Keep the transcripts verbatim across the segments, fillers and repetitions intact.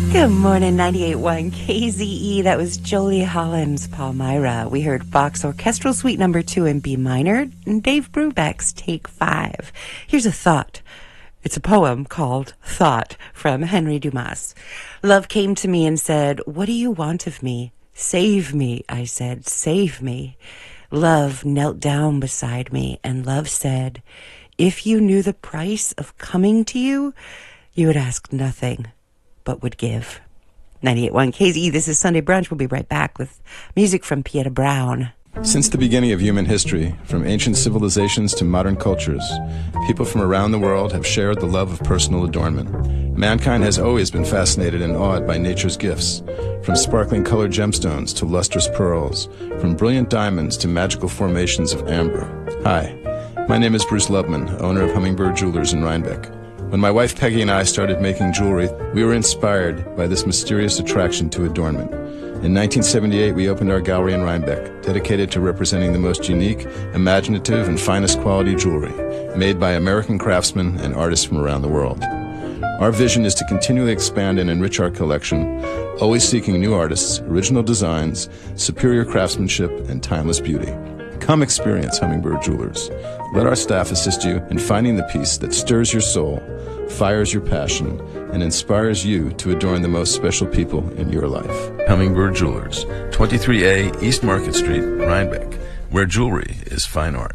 Good morning, ninety-eight point one K Z E. That was Jolie Holland's Palmyra. We heard Bach's Orchestral Suite number two in B minor and Dave Brubeck's Take Five. Here's a thought. It's a poem called Thought from Henry Dumas. Love came to me and said, "What do you want of me?" "Save me," I said, "save me." Love knelt down beside me and love said, "If you knew the price of coming to you, you would ask nothing but would give." ninety-eight point one K Z E, this is Sunday Brunch. We'll be right back with music from Pieta Brown. Since the beginning of human history, from ancient civilizations to modern cultures, people from around the world have shared the love of personal adornment. Mankind has always been fascinated and awed by nature's gifts, from sparkling colored gemstones to lustrous pearls, from brilliant diamonds to magical formations of amber. Hi, my name is Bruce Lubman, owner of Hummingbird Jewelers in Rhinebeck. When my wife Peggy and I started making jewelry, we were inspired by this mysterious attraction to adornment. In nineteen seventy-eight, we opened our gallery in Rhinebeck, dedicated to representing the most unique, imaginative, and finest quality jewelry, made by American craftsmen and artists from around the world. Our vision is to continually expand and enrich our collection, always seeking new artists, original designs, superior craftsmanship, and timeless beauty. Come experience Hummingbird Jewelers. Let our staff assist you in finding the piece that stirs your soul, fires your passion, and inspires you to adorn the most special people in your life. Hummingbird Jewelers, twenty-three A East Market Street, Rhinebeck, where jewelry is fine art.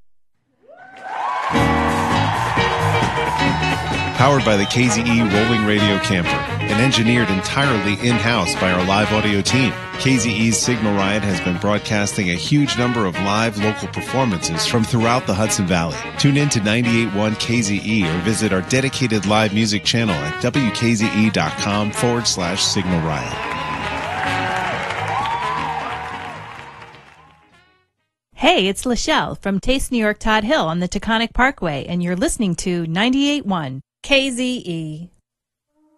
Powered by the K Z E Rolling Radio Camper and engineered entirely in-house by our live audio team. K Z E's Signal Riot has been broadcasting a huge number of live local performances from throughout the Hudson Valley. Tune in to ninety-eight point one K Z E or visit our dedicated live music channel at wkze.com forward slash Signal Riot. Hey, it's Lachelle from Taste New York Todd Hill on the Taconic Parkway, and you're listening to ninety-eight point one K Z E.